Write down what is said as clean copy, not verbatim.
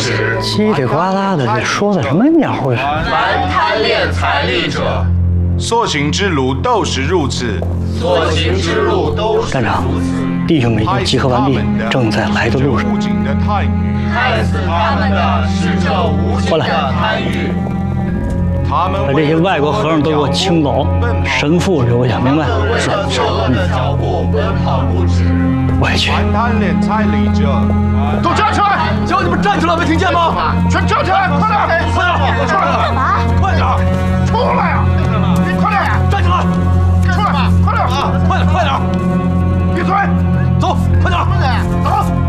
止。 叽里呱啦的，这说的什么鸟话？ 凡贪恋财力者， 所行之路都是如此。 所行之路都是站长如此。 弟兄们已经集合完毕，正在来的路上。 害死他们的是这无尽的贪欲。 把把这些外国和尚都给我清走，神父留下，明白？ 是。的脚步奔跑不止。 我也去。 贪恋财力者， 都站起来！叫你们站起来，没听见吗？全站起来！快点！快点！出来！ 干嘛？ 快点！出来呀！你快点！站起来！出来！快点！快点！闭嘴！走！快点！走！